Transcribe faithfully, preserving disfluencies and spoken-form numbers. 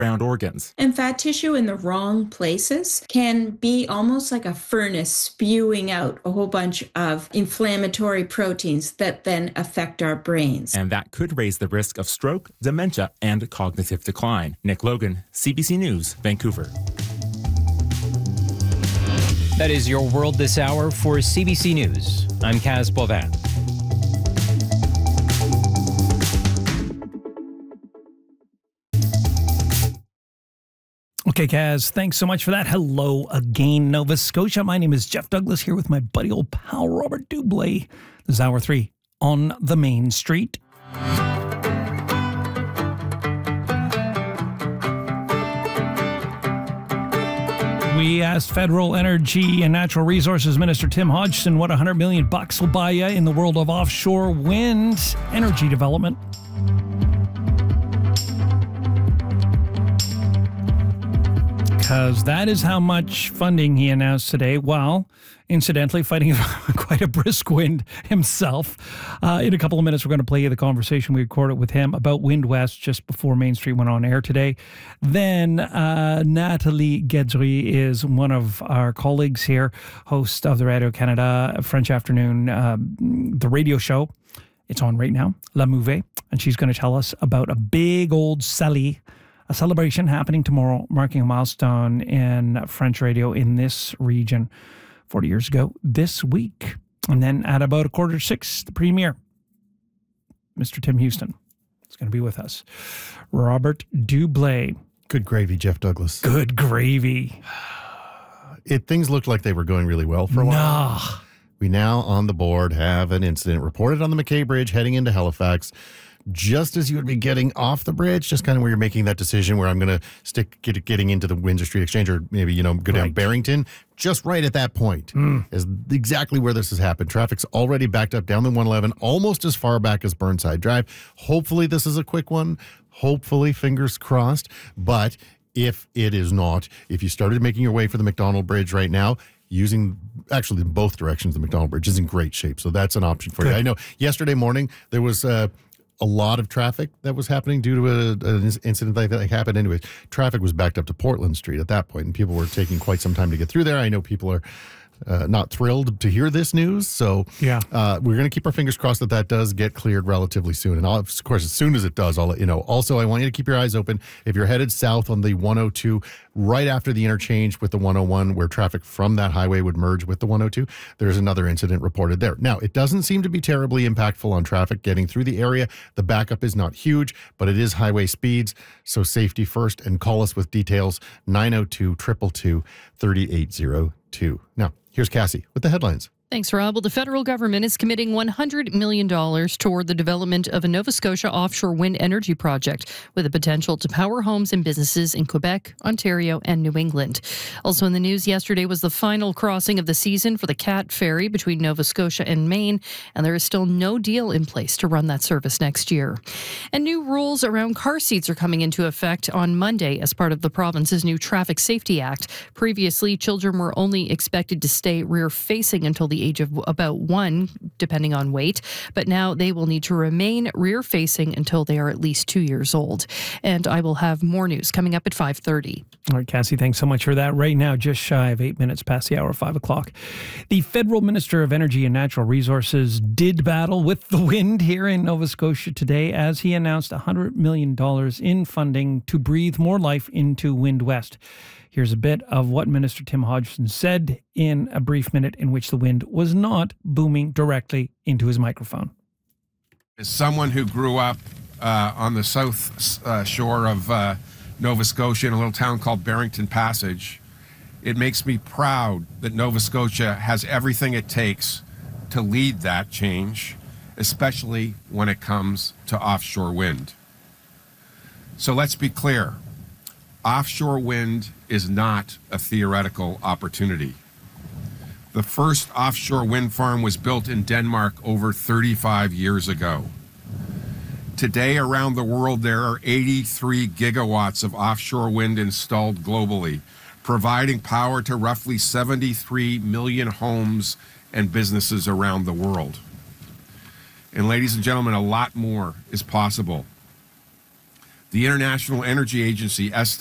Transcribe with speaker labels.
Speaker 1: round organs.
Speaker 2: And fat tissue in the wrong places can be almost like a furnace spewing out a whole bunch of inflammatory proteins that then affect our brains.
Speaker 1: And that could raise the risk of stroke, dementia, and cognitive decline. Nick Logan, C B C News, Vancouver.
Speaker 3: That is your world this hour for C B C News. I'm Kaz Boivin.
Speaker 4: Okay, Kaz, thanks so much for that. Hello again, Nova Scotia. My name is Jeff Douglas here with my buddy old pal Robert Dublé. This is Hour three on the Main Street. We asked Federal Energy and Natural Resources Minister Tim Hodgson what one hundred million bucks will buy you in the world of offshore wind energy development. Because that is how much funding he announced today, while incidentally fighting quite a brisk wind himself. Uh, in a couple of minutes, we're going to play you the conversation we recorded with him about Wind West just before Main Street went on air today. Then uh, Nathalie Guedry is one of our colleagues here, host of the Radio-Canada French Afternoon, uh, the radio show. It's on right now, La Mouvée, and she's going to tell us about a big old Sally, a celebration happening tomorrow, marking a milestone in French radio in this region forty years ago this week. And then at about a quarter to six, the premiere, Mister Tim Houston is going to be with us. Robert Dublé.
Speaker 5: Good gravy, Jeff Douglas.
Speaker 4: Good gravy.
Speaker 5: It Things looked like they were going really well for a while.
Speaker 4: Nah.
Speaker 5: We now on the board have an incident reported on the McKay Bridge heading into Halifax. Just as you would be getting off the bridge, just kind of where you're making that decision where I'm going to stick get, getting into the Windsor Street Exchange, or maybe, you know, go down
Speaker 4: Right.
Speaker 5: Barrington, just right at that point
Speaker 4: Mm.
Speaker 5: is exactly where this has happened. Traffic's already backed up down the one eleven, almost as far back as Burnside Drive. Hopefully this is a quick one. Hopefully, fingers crossed. But if it is not, if you started making your way for the McDonald Bridge right now, using actually in both directions, the McDonald Bridge is in great shape. So that's an option for
Speaker 4: Good.
Speaker 5: you. I know yesterday morning there was uh, a lot of traffic that was happening due to a, an incident like that happened. Anyways, traffic was backed up to Portland Street at that point, and people were taking quite some time to get through there. I know people are uh, not thrilled to hear this news, so
Speaker 4: Yeah.
Speaker 5: uh, we're going to keep our fingers crossed that that does get cleared relatively soon. And I'll, of course, as soon as it does, I'll let you know. Also, I want you to keep your eyes open if you're headed south on the one oh two, right after the interchange with the one oh one, where traffic from that highway would merge with the one oh two. There's another incident reported there. Now, it doesn't seem to be terribly impactful on traffic getting through the area. The backup is not huge, but it is highway speeds, so safety first. And call us with details, nine oh two, two two two, three eight oh two. Now, here's Cassie with the headlines.
Speaker 6: Thanks, Rob. Well, the federal government is committing one hundred million dollars toward the development of a Nova Scotia offshore wind energy project with the potential to power homes and businesses in Quebec, Ontario, and New England. Also in the news yesterday was the final crossing of the season for the Cat Ferry between Nova Scotia and Maine, and there is still no deal in place to run that service next year. And new rules around car seats are coming into effect on Monday as part of the province's new Traffic Safety Act. Previously, children were only expected to stay rear-facing until the age of about one, depending on weight, but now they will need to remain rear-facing until they are at least two years old. And I will have more news coming up at five thirty.
Speaker 4: All right, Cassie, thanks so much for that. Right now, just shy of eight minutes past the hour, five o'clock. The Federal Minister of Energy and Natural Resources did battle with the wind here in Nova Scotia today as he announced one hundred million dollars in funding to breathe more life into Wind West. Here's a bit of what Minister Tim Hodgson said in a brief minute in which the wind was not booming directly into his microphone.
Speaker 7: As someone who grew up uh, on the south uh, shore of uh, Nova Scotia in a little town called Barrington Passage, it makes me proud that Nova Scotia has everything it takes to lead that change, especially when it comes to offshore wind. So let's be clear. Offshore wind is not a theoretical opportunity. The first offshore wind farm was built in Denmark over thirty-five years ago. Today, around the world, there are eighty-three gigawatts of offshore wind installed globally, providing power to roughly seventy-three million homes and businesses around the world. And ladies and gentlemen, a lot more is possible. The International Energy Agency estimates